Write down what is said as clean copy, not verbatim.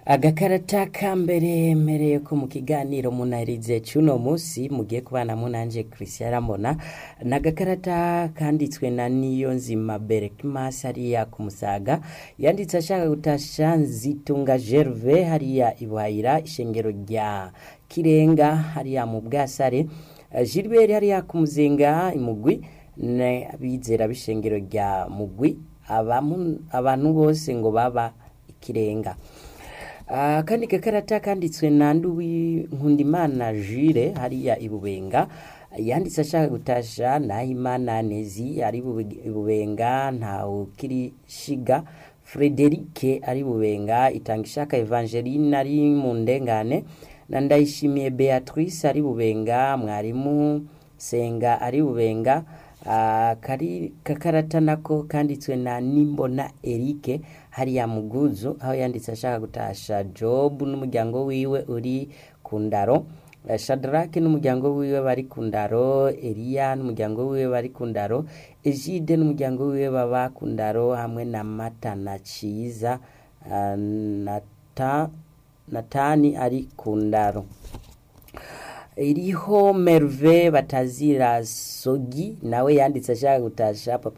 Agakarata ka mbere mpereye ko mu kiganiro munahirize cy'uno munsi mugiye kubana munanje Christian Ramona n'agakarata kanditswe na Niyonzima Berkimas hariya ku Musaga yanditse ashaka gutasha Nzitunga Gervais hariya Ibuhayira ishengero rya Kirenga hariya mu Bwasare Gilbert hariya ku Muzinga imugwi n'abizera bishengero rya mugwi abantu bose ngo baba Ikirenga. Kandi gakarata kanditswe na Nduwi Nkundimana Jire hariya Ibubenga yanditse ashaka gutasha Nahimana Nezi ari Ibubenga ntawe kirishiga Frederic ari Bubenga Itangishaka Evangeline ari mu Ndengane na Ndayishimiye Beatrice ari Bubenga mwarimu Senga ari Bubenga. Kari kakarata nako kanditswe na Nimbona Eric hariya Muguzo aho yanditse ashaka gutasha Job n'umuryango wiwe uri ku Ndaro, Shadrake n'umuryango wiwe bari ku Ndaro, Elia n'umuryango wiwe bari ku Ndaro, Egide n'umuryango wiwe baba ku Ndaro hamwe na Matana Ciza Natani ari ku Ndaro. Iriho Merve Batazira Sogi nawe yanditse ashaka gutasha papa